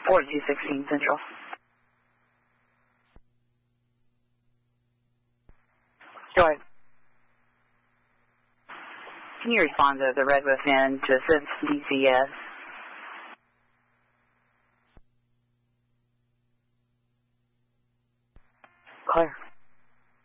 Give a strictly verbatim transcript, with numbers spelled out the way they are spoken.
forty-two sixteen Central. Go ahead. Can you respond to the Red Wolf Inn to assist D C S? Claire.